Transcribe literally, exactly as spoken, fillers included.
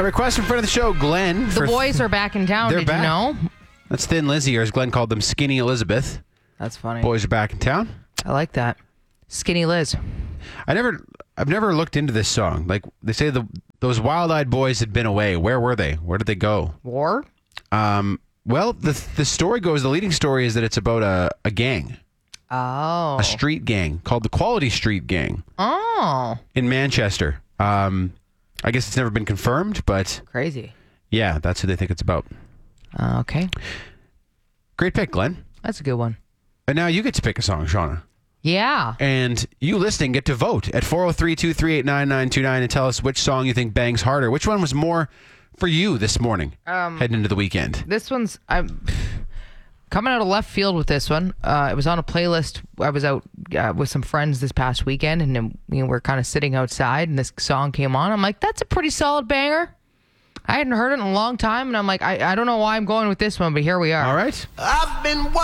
A request in front of the show, Glenn. The boys are back in town. They're Did back. you know? That's Thin Lizzy, or as Glenn called them, Skinny Elizabeth. That's funny. Boys are back in town. I like that. Skinny Liz. I never, I've never looked into this song. Like they say, the those wild-eyed boys had been away. Where were they? Where did they go? War? Um. Well, the the story goes. The leading story is that it's about a a gang, Oh. a street gang called the Quality Street Gang Oh. in Manchester. Um, I guess it's never been confirmed, but Crazy. yeah, that's who they think it's about. Uh, okay. Great pick, Glenn. That's a good one. And now you get to pick a song, Shauna. Yeah. And you listening get to vote at four oh three, two three eight, nine nine two nine and tell us which song you think bangs harder. Which one was more for you this morning, Um, heading into the weekend? This one's I'm coming out of left field with this one. Uh, it was on a playlist. I was out uh, with some friends this past weekend, and then, you know, we're kind of sitting outside, and this song came on. I'm like, that's a pretty solid banger. I hadn't heard it in a long time, and I'm like, I, I don't know why I'm going with this one, but here we are. All right. I've been